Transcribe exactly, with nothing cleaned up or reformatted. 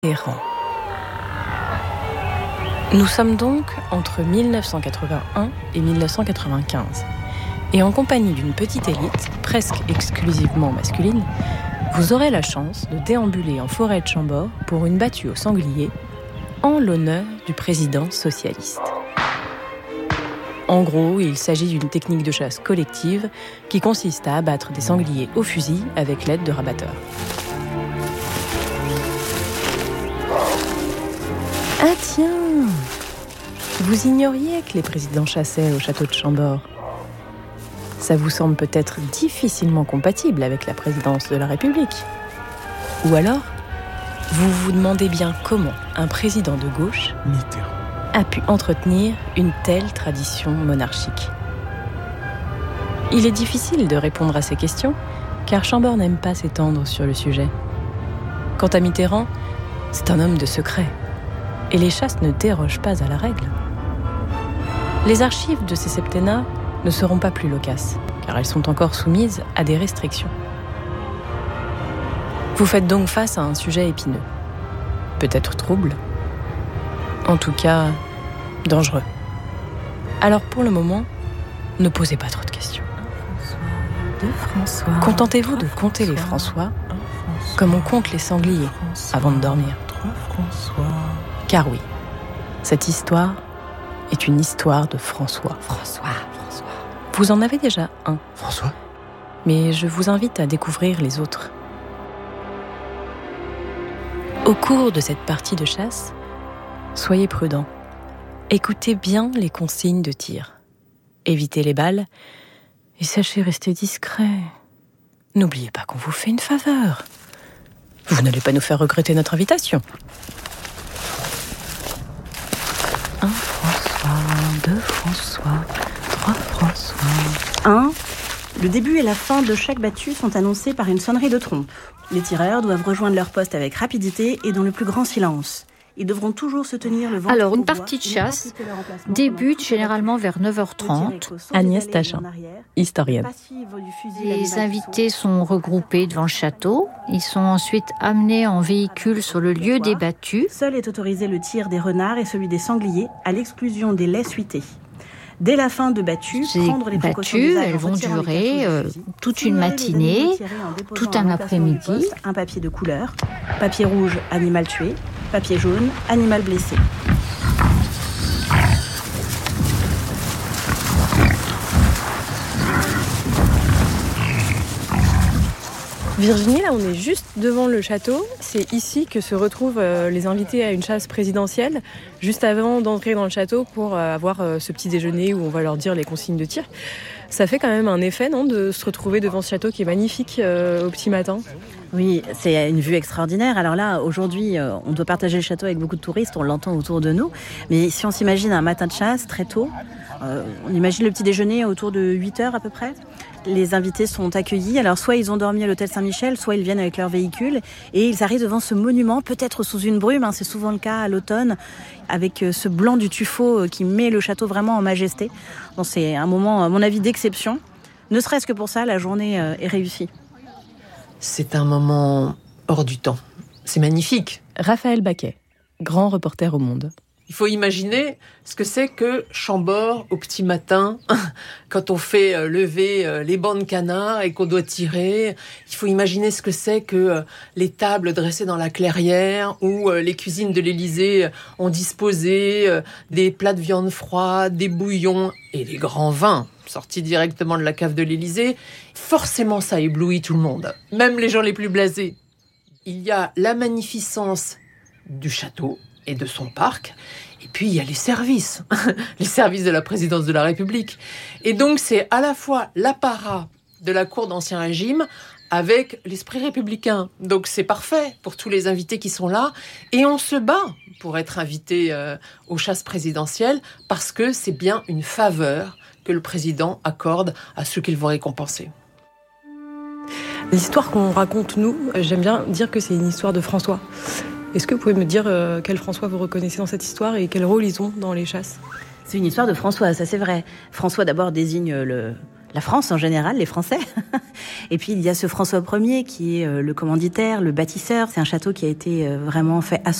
Mitterrand. Nous sommes donc entre dix-neuf cent quatre-vingt-un et dix-neuf cent quatre-vingt-quinze. Et en compagnie d'une petite élite, presque exclusivement masculine, vous aurez la chance de déambuler en forêt de Chambord pour une battue au sanglier en l'honneur du président socialiste. En gros, il s'agit d'une technique de chasse collective qui consiste à abattre des sangliers au fusil avec l'aide de rabatteurs. Ah tiens, vous ignoriez que les présidents chassaient au château de Chambord. Ça vous semble peut-être difficilement compatible avec la présidence de la République. Ou alors, vous vous demandez bien comment un président de gauche Mitterrand a pu entretenir une telle tradition monarchique. Il est difficile de répondre à ces questions, car Chambord n'aime pas s'étendre sur le sujet. Quant à Mitterrand, c'est un homme de secret, et les chasses ne dérogent pas à la règle. Les archives de ces septennats ne seront pas plus loquaces, car elles sont encore soumises à des restrictions. Vous faites donc face à un sujet épineux, peut-être trouble, en tout cas dangereux. Alors pour le moment, ne posez pas trop de questions. De François, Contentez-vous de compter les François comme on compte les sangliers avant de dormir. Car oui, cette histoire est une histoire de François. François, François. Vous en avez déjà un, François mais je vous invite à découvrir les autres. Au cours de cette partie de chasse, soyez prudents. Écoutez bien les consignes de tir. Évitez les balles et sachez rester discret. N'oubliez pas qu'on vous fait une faveur. Vous n'allez pas nous faire regretter notre invitation. Un François, deux François, trois François. un. Le début et la fin de chaque battue sont annoncés par une sonnerie de trompe. Les tireurs doivent rejoindre leur poste avec rapidité et dans le plus grand silence. Ils devront toujours se tenir le ventre Alors, une au bois, partie de n'importe chasse quel emplacement débute pendant généralement vers neuf heures trente. Agnès Tachin, historienne. Les invités sont regroupés devant le château. Ils sont ensuite amenés en véhicule sur le lieu des battues. Seul est autorisé le tir des renards et celui des sangliers, à l'exclusion des laits suités. Dès la fin de battue, Ces prendre les précautions battues, d'usage en elles vont retirant les durer cartouches euh, de fusil. toute une Signaler les matinée, animaux tirés en déposant tout à un l'emplacement du après-midi. poste un papier de couleur, papier rouge, animal tué, papier jaune, animal blessé. Virginie, là on est juste devant le château. C'est ici que se retrouvent euh, les invités à une chasse présidentielle, juste avant d'entrer dans le château pour euh, avoir euh, ce petit déjeuner où on va leur dire les consignes de tir. Ça fait quand même un effet, non, de se retrouver devant ce château qui est magnifique euh, au petit matin. Oui, c'est une vue extraordinaire. Alors là, aujourd'hui, euh, on doit partager le château avec beaucoup de touristes, on l'entend autour de nous. Mais si on s'imagine un matin de chasse, très tôt, euh, on imagine le petit déjeuner autour de huit heures à peu près. Les invités sont accueillis. Alors soit ils ont dormi à l'hôtel Saint-Michel, soit ils viennent avec leur véhicule et ils arrivent devant ce monument, peut-être sous une brume, hein, c'est souvent le cas à l'automne, avec ce blanc du tuffeau qui met le château vraiment en majesté. Donc c'est un moment, à mon avis, d'exception. Ne serait-ce que pour ça, la journée est réussie. C'est un moment hors du temps. C'est magnifique. Raphaël Baquet, grand reporter au Monde. Il faut imaginer ce que c'est que Chambord au petit matin, quand on fait lever les bancs de canards et qu'on doit tirer. Il faut imaginer ce que c'est que les tables dressées dans la clairière ou les cuisines de l'Élysée ont disposé des plats de viande froide, des bouillons et des grands vins sortis directement de la cave de l'Élysée. Forcément, ça éblouit tout le monde, même les gens les plus blasés. Il y a la magnificence du château et de son parc. Et puis, il y a les services, les services de la présidence de la République. Et donc, c'est à la fois l'apparat de la cour d'Ancien Régime avec l'esprit républicain. Donc, c'est parfait pour tous les invités qui sont là. Et on se bat pour être invité euh, aux chasses présidentielles parce que c'est bien une faveur que le président accorde à ceux qu'il veut récompenser. L'histoire qu'on raconte, nous, j'aime bien dire que c'est une histoire de François. Est-ce que vous pouvez me dire euh, quel François vous reconnaissez dans cette histoire et quel rôle ils ont dans les chasses ? C'est une histoire de François, ça c'est vrai. François d'abord désigne le, la France en général, les Français. Et puis il y a ce François Ier qui est le commanditaire, le bâtisseur. C'est un château qui a été vraiment fait à